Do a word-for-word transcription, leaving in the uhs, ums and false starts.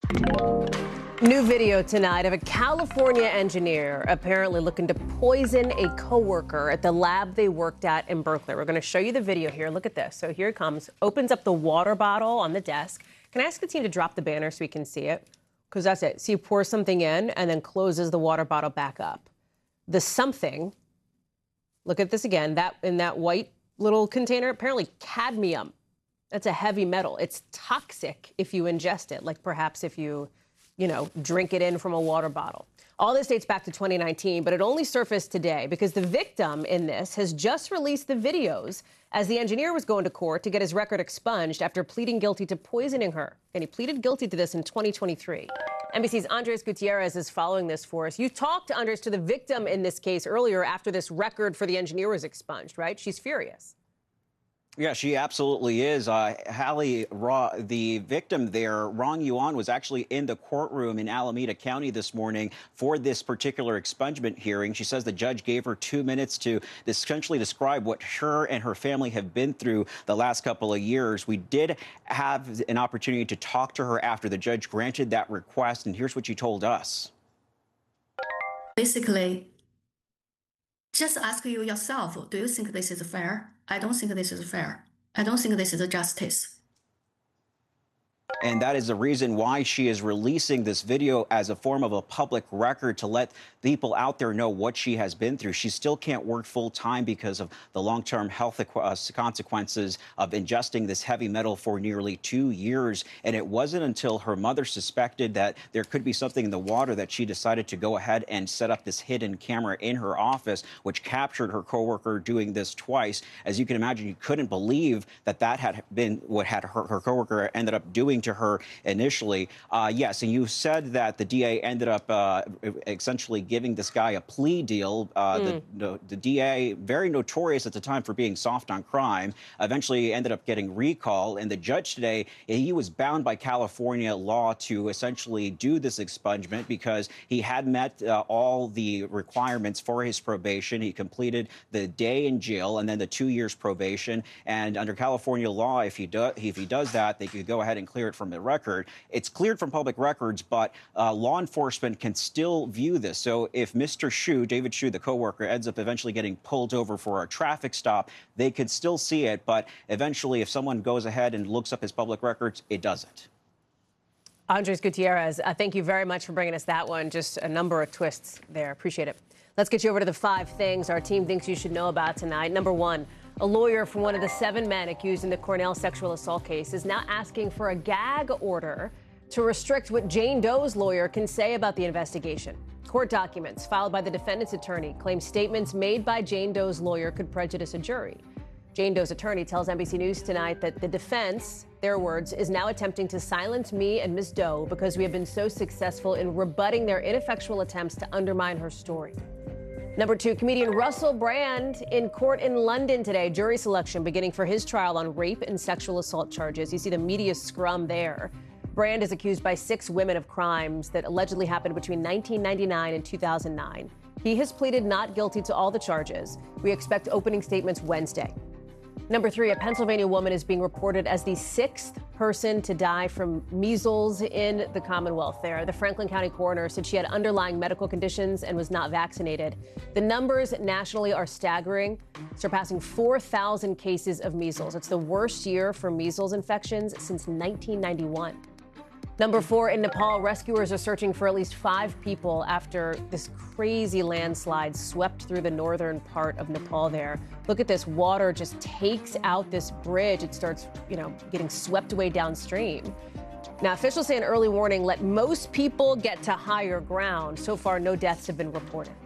New video tonight of a California engineer apparently looking to poison a coworker at the lab they worked at in Berkeley. We're going to show you the video here. Look at this. So here it comes. Opens up the water bottle on the desk. Can I ask the team to drop the banner so we can see it? Because that's it. So you pour something in and then closes the water bottle back up. The something, look at this again, that in that white little container, apparently cadmium. That's a heavy metal. It's toxic if you ingest it, like perhaps if you, you know, drink it in from a water bottle. All this dates back to twenty nineteen, but it only surfaced today because the victim in this has just released the videos as the engineer was going to court to get his record expunged after pleading guilty to poisoning her. And he pleaded guilty to this in twenty twenty-three. N B C's Andres Gutierrez is following this for us. You talked, Andres, to the victim in this case earlier after this record for the engineer was expunged, right? She's furious. Yeah, she absolutely is. Uh, Hallie, Ra, the victim there, Rong Yuan, was actually in the courtroom in Alameda County this morning for this particular expungement hearing. She says the judge gave her two minutes to essentially describe what her and her family have been through the last couple of years. We did have an opportunity to talk to her after the judge granted that request, and here's what she told us. Basically, just ask you yourself, do you think this is fair? I don't think this is fair. I don't think this is justice. And that is the reason why she is releasing this video as a form of a public record to let people out there know what she has been through. She still can't work full time because of the long-term health consequences of ingesting this heavy metal for nearly two years. And it wasn't until her mother suspected that there could be something in the water that she decided to go ahead and set up this hidden camera in her office, which captured her coworker doing this twice. As you can imagine, you couldn't believe that that had been what had her, her coworker ended up doing to her initially. Uh, yes, and you said that the D A ended up uh, essentially giving this guy a plea deal. Uh, mm. the, the D A, very notorious at the time for being soft on crime, eventually ended up getting recall. And the judge today, he was bound by California law to essentially do this expungement because he had met uh, all the requirements for his probation. He completed the day in jail and then the two years probation. And under California law, if he, do, if he does that, they could go ahead and clear it from the record. It's cleared from public records, but uh, law enforcement can still view this. So if Mister Shu, David Shu, the coworker, ends up eventually getting pulled over for a traffic stop, they could still see it. But eventually, if someone goes ahead and looks up his public records, it doesn't. Andres Gutierrez, uh, thank you very much for bringing us that one. Just a number of twists there. Appreciate it. Let's get you over to the five things our team thinks you should know about tonight. Number one, a lawyer from one of the seven men accused in the Cornell sexual assault case is now asking for a gag order to restrict what Jane Doe's lawyer can say about the investigation. Court documents filed by the defendant's attorney claim statements made by Jane Doe's lawyer could prejudice a jury. Jane Doe's attorney tells N B C News tonight that the defense, their words, is now attempting to silence me and Miz Doe because we have been so successful in rebutting their ineffectual attempts to undermine her story. Number two, comedian Russell Brand in court in London today. Jury selection beginning for his trial on rape and sexual assault charges. You see the media scrum there. Brand is accused by six women of crimes that allegedly happened between nineteen ninety-nine and two thousand nine. He has pleaded not guilty to all the charges. We expect opening statements Wednesday. Number three, a Pennsylvania woman is being reported as the sixth person to die from measles in the Commonwealth there. The Franklin County coroner said she had underlying medical conditions and was not vaccinated. The numbers nationally are staggering, surpassing four thousand cases of measles. It's the worst year for measles infections since nineteen ninety-one. Number four, in Nepal, rescuers are searching for at least five people after this crazy landslide swept through the northern part of Nepal there. Look at this. Water just takes out this bridge. It starts, you know, getting swept away downstream. Now, officials say an early warning let most people get to higher ground. So far, no deaths have been reported.